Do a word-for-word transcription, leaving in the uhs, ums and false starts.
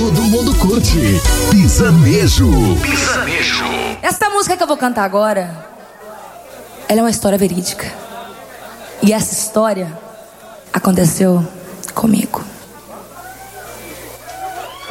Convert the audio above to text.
todo mundo curte. Pisanejo. Pisanejo. Essa música que eu vou cantar agora, ela é uma história verídica. E essa história aconteceu comigo.